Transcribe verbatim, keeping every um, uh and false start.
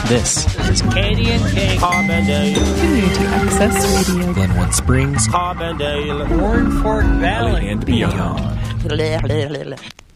This is Katie and King Carbondale Community Access Radio, Glenwood Springs, Carbondale, Warren Fork Valley and beyond.